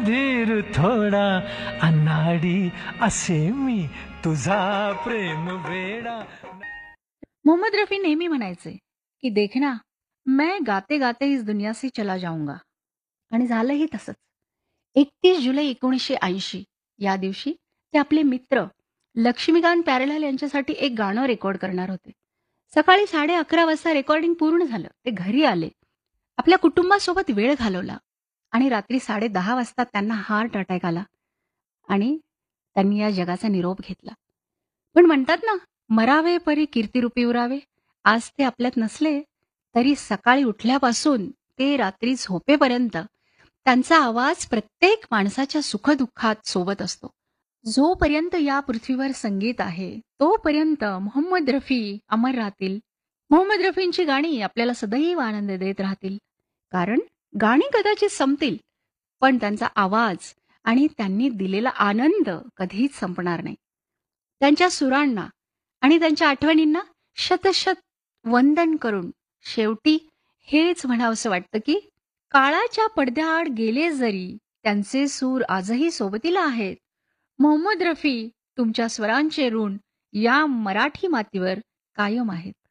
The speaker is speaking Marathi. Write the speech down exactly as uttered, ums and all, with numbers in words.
धीर थोडा अनाडी असे मी तुझा प्रेम वेडा. मोहम्मद रफी नेहमी म्हणायचे की देखना मैं गाते गाते इस दुनिया से चला जाऊंगा. आणि झालंही तसंच. एकतीस जुलै एकोणीसशे ऐंशी या दिवशी ते आपले मित्र लक्ष्मीकांत प्यारेलाल यांच्यासाठी एक गाणं रेकॉर्ड करणार होते. सकाळी साडे अकरा वाजता रेकॉर्डिंग पूर्ण झालं. ते घरी आले, आपल्या कुटुंबासोबत वेळ घालवला आणि रात्री साडे दहा वाजता त्यांना हार्ट अटॅक आला आणि त्यांनी या जगाचा निरोप घेतला. पण म्हणतात ना, मरावे परी कीर्तिरूपी उरावे. आज ते आपल्यात नसले तरी सकाळी उठल्यापासून ते रात्री झोपेपर्यंत त्यांचा आवाज प्रत्येक माणसाच्या सुखदुःखात सोबत असतो. जोपर्यंत या पृथ्वीवर संगीत आहे तोपर्यंत मोहम्मद रफी अमर राहतील. मोहम्मद रफींची गाणी आपल्याला सदैव आनंद देत राहतील. कारण गाणी कदाचित संपतील, पण त्यांचा आवाज आणि त्यांनी दिलेला आनंद कधीच संपणार नाही. त्यांच्या सुरांना आणि त्यांच्या आठवणींना शतशत वंदन करून शेवटी हेच म्हणावंसं वाटतं की काळाच्या पडद्याआड गेले जरी त्यांचे सूर आजही सोबतीला आहेत. मोहम्मद रफी तुमच्या स्वरांचे ऋण या मराठी मातीवर कायम आहेत.